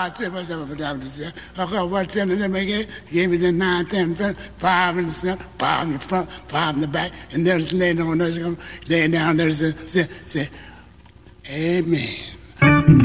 what's in it? Gave me the 9, 10, 5 in the front, 5 in the front, 5 in the back, and there's laying on, there's laying down, there's say, Amen.